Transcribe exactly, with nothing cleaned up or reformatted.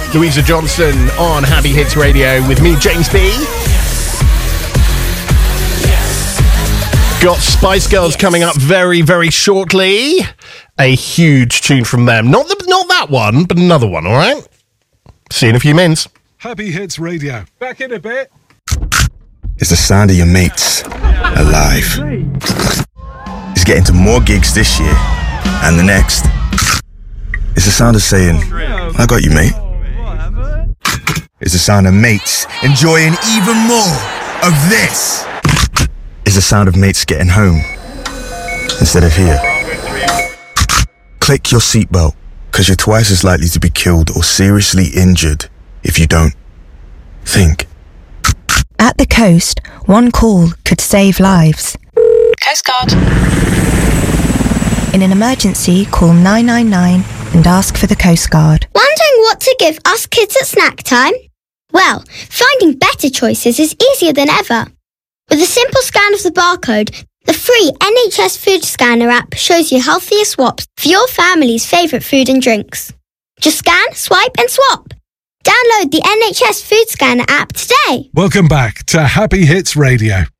Louisa Johnson on Happy Hits Radio with me, James B. Got Spice Girls coming up very, very shortly. A huge tune from them. Not the, not that one, but another one, all right? See you in a few minutes. Happy Hits Radio. Back in a bit. It's the sound of your mates alive. It's getting to more gigs this year and the next. It's the sound of saying, I got you, mate. It's the sound of mates enjoying even more of this. It's the sound of mates getting home instead of here. Click your seatbelt, because you're twice as likely to be killed or seriously injured if you don't think. At the coast, one call could save lives. Coast Guard. In an emergency, call nine nine nine and ask for the Coast Guard. Wondering what to give us kids at snack time? Well, finding better choices is easier than ever. With a simple scan of the barcode, the free N H S Food Scanner app shows you healthier swaps for your family's favourite food and drinks. Just scan, swipe and swap. Download the N H S Food Scanner app today. Welcome back to Happy Hits Radio.